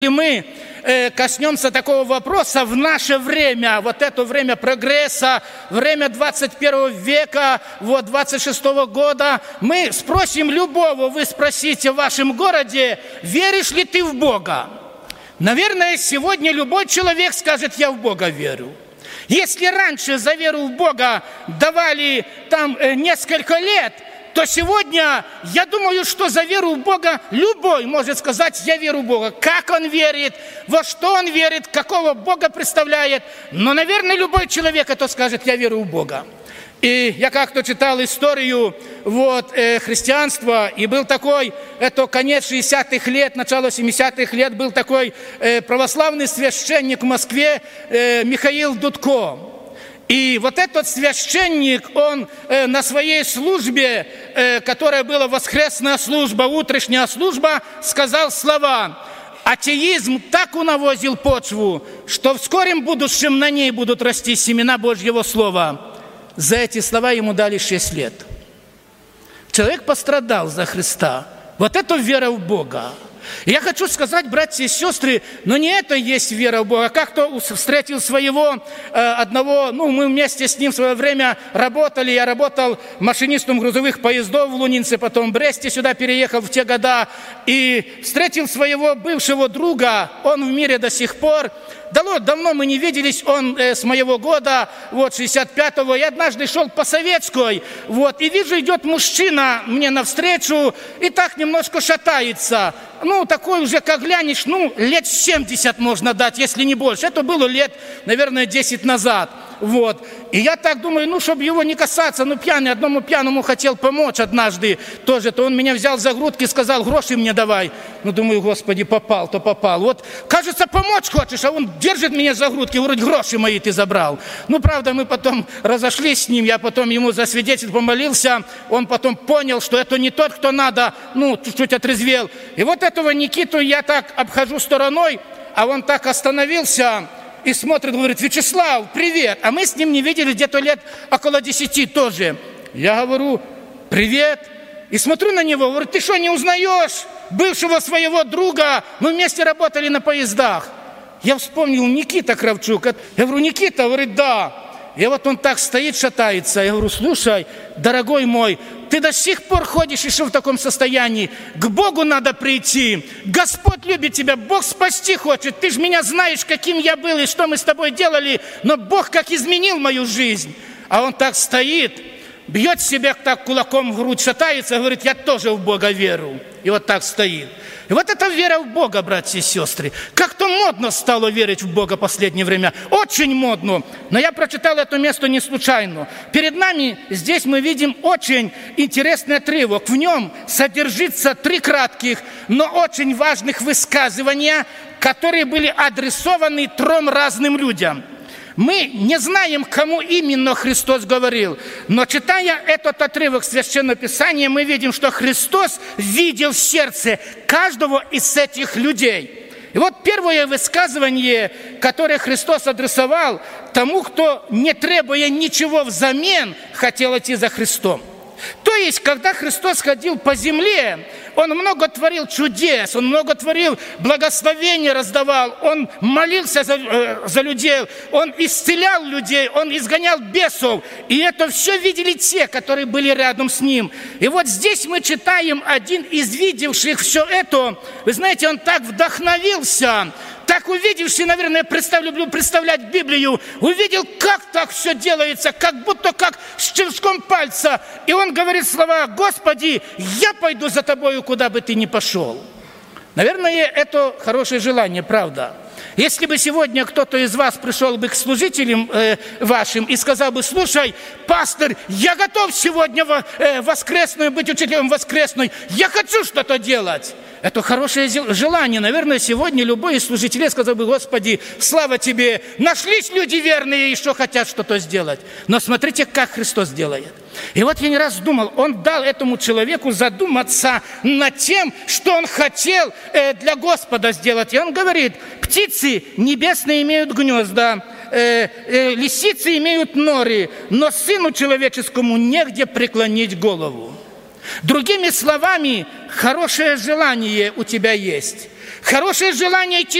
И мы коснемся такого вопроса в наше время, вот это время прогресса, время 21 века, 26 года. Мы спросим любого, вы спросите в вашем городе, веришь ли ты в Бога? Наверное, сегодня любой человек скажет, я в Бога верю. Если раньше за веру в Бога давали там несколько лет, то сегодня, я думаю, что за веру в Бога любой может сказать, я верю в Бога. Как он верит, во что он верит, какого Бога представляет. Но, наверное, любой человек это скажет, я верю в Бога. И я как-то читал историю христианства, и был такой, это конец 60-х лет, начало 70-х лет, был такой православный священник в Москве Михаил Дудко. И вот этот священник, он на своей службе, которая была воскресная служба, утренняя служба, сказал слова: атеизм так унавозил почву, что в скором будущем на ней будут расти семена Божьего Слова. За эти слова ему дали 6 лет. Человек пострадал за Христа. Вот это вера в Бога. И я хочу сказать, братья и сестры, но не это есть вера в Бога. Как-то встретил своего одного, мы вместе с ним в свое время работали. Я работал машинистом грузовых поездов в Лунинце, потом в Бресте сюда переехал в те года. И встретил своего бывшего друга, он в мире до сих пор. Давно мы не виделись, он с моего года, 65-го. Я однажды шел по Советской, и вижу, идет мужчина мне навстречу, и так немножко шатается. Такой уже, как глянешь, лет 70 можно дать, если не больше. Это было лет, наверное, 10 назад. И я так думаю, чтобы его не касаться, пьяный, одному пьяному хотел помочь однажды тоже, то он меня взял за грудки и сказал, гроши мне давай. Думаю, Господи, попал, то попал. Кажется, помочь хочешь, а он держит меня за грудки, говорит, гроши мои ты забрал. Правда, мы потом разошлись с ним, я потом ему за свидетельство помолился, он потом понял, что это не тот, кто надо, чуть-чуть отрезвел. И этого Никиту я так обхожу стороной, а он так остановился и смотрит, говорит, Вячеслав, привет. А мы с ним не видели где-то лет около 10 тоже. Я говорю, привет. И смотрю на него, говорю, ты что, не узнаешь бывшего своего друга? Мы вместе работали на поездах. Я вспомнил Никита Кравчук. Я говорю, Никита, говорит, да. И он так стоит, шатается. Я говорю, слушай, дорогой мой, ты до сих пор ходишь еще в таком состоянии. К Богу надо прийти. Господь любит тебя, Бог спасти хочет. Ты же меня знаешь, каким я был и что мы с тобой делали. Но Бог как изменил мою жизнь. А он так стоит, бьет себя так кулаком в грудь, шатается, говорит, я тоже в Бога верю. И так стоит. И это вера в Бога, братья и сестры. Как-то модно стало верить в Бога в последнее время. Очень модно. Но я прочитал это место не случайно. Перед нами здесь мы видим очень интересный отрывок. В нем содержится 3 кратких, но очень важных высказывания, которые были адресованы 3 разным людям. Мы не знаем, кому именно Христос говорил, но читая этот отрывок Священного Писания, мы видим, что Христос видел в сердце каждого из этих людей. И первое высказывание, которое Христос адресовал тому, кто, не требуя ничего взамен, хотел идти за Христом. То есть, когда Христос ходил по земле, Он много творил чудес, Он много творил благословения, раздавал, Он молился за людей, Он исцелял людей, Он изгонял бесов. И это все видели те, которые были рядом с Ним. И здесь мы читаем один из видевших все это. Вы знаете, он так вдохновился, так увидевший, наверное, люблю представлять Библию, увидел, как так все делается, как будто как щелчком пальца. И он говорит слова: «Господи, я пойду за тобою, куда бы ты ни пошел». Наверное, это хорошее желание, правда. Если бы сегодня кто-то из вас пришел бы к служителям вашим и сказал бы: слушай, пастор, я готов сегодня воскресную быть учителем воскресной, я хочу что-то делать. Это хорошее желание. Наверное, сегодня любой из служителей сказал бы: Господи, слава Тебе, нашлись люди верные, еще хотят что-то сделать. Но смотрите, как Христос делает. И я не раз думал, Он дал этому человеку задуматься над тем, что он хотел для Господа сделать. И Он говорит: птицы небесные имеют гнезда, лисицы имеют норы, но Сыну Человеческому негде преклонить голову. Другими словами, хорошее желание у тебя есть. хорошее желание идти